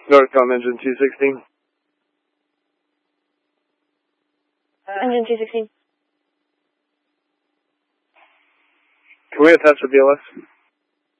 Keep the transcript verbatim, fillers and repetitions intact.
Northcom engine two sixteen. Engine two sixteen. Can we attach the B L S?